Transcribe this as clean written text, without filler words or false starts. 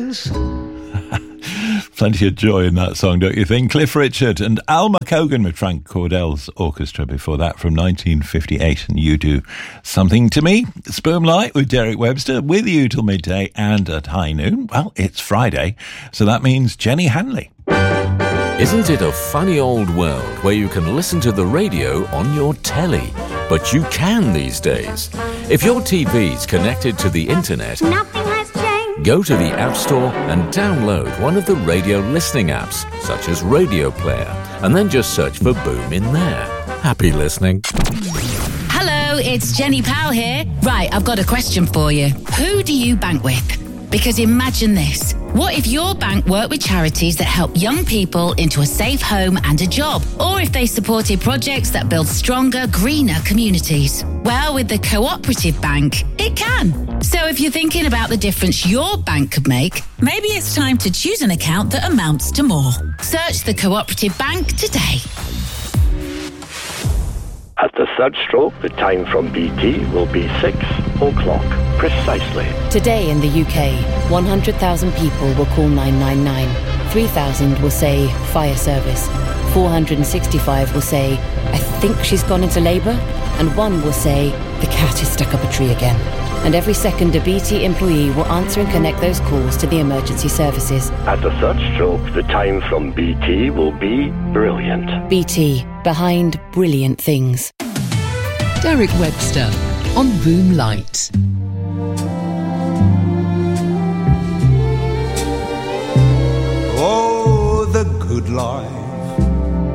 Plenty of joy in that song, don't you think? Cliff Richard and Alma Cogan with Frank Cordell's orchestra before that from 1958. And You Do Something to Me. It's Boomlight with Derek Webster with you till midday and at high noon. Well, it's Friday, so that means Jenny Hanley. Isn't it a funny old world where you can listen to the radio on your telly? But you can these days. If your TV's connected to the internet, Nothing has changed. go to the App Store and download one of the radio listening apps, such as Radio Player, and then just search for Boom in there. Happy listening. Hello, it's Jenny Powell here. Right, I've got a question for you. Who do you bank with? Because imagine this. What if your bank worked with charities that help young people into a safe home and a job? Or if they supported projects that build stronger, greener communities? Well, with the Cooperative Bank, it can. So if you're thinking about the difference your bank could make, maybe it's time to choose an account that amounts to more. Search the Cooperative Bank today. At the third stroke, the time from BT will be 6 o'clock, precisely. Today in the UK, 100,000 people will call 999. 3,000 will say fire service. 465 will say, I think she's gone into labour. And 1 will say, the cat is stuck up a tree again. And every second, a BT employee will answer and connect those calls to the emergency services. At the third stroke, the time from BT will be brilliant. BT, behind brilliant things. Derek Webster on Boomlight. Oh, the good Lord